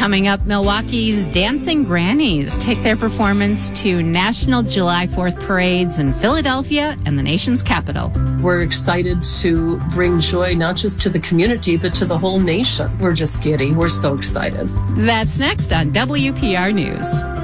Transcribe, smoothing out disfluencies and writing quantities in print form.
Coming up, Milwaukee's Dancing Grannies take their performance to National July 4th parades in Philadelphia and the nation's capital. We're excited to bring joy not just to the community, but to the whole nation. We're just giddy. We're so excited. That's next on WPR News.